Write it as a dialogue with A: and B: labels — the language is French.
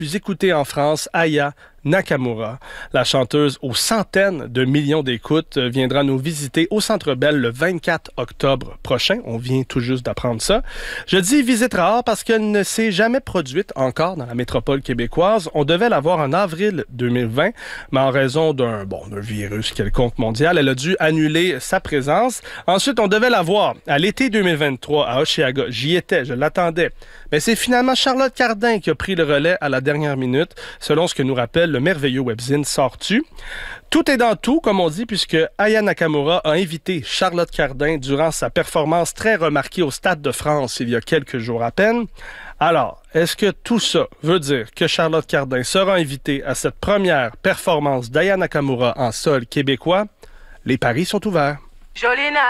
A: plus écoutée en France, Aya Nakamura. La chanteuse aux centaines de millions d'écoutes viendra nous visiter au Centre Bell le 24 octobre prochain. On vient tout juste d'apprendre ça. Je dis visite rare parce qu'elle ne s'est jamais produite encore dans la métropole québécoise. On devait la voir en avril 2020, mais en raison d'un virus quelconque mondial, elle a dû annuler sa présence. Ensuite, on devait la voir à l'été 2023 à Osheaga. J'y étais, je l'attendais. Mais c'est finalement Charlotte Cardin qui a pris le relais à la dernière minute, selon ce que nous rappelle le merveilleux webzine Sors-tu. Tout est dans tout, comme on dit, puisque Aya Nakamura a invité Charlotte Cardin durant sa performance très remarquée au Stade de France il y a quelques jours à peine. Alors, est-ce que tout ça veut dire que Charlotte Cardin sera invitée à cette première performance d'Aya Nakamura en sol québécois? Les paris sont ouverts.
B: Jolina!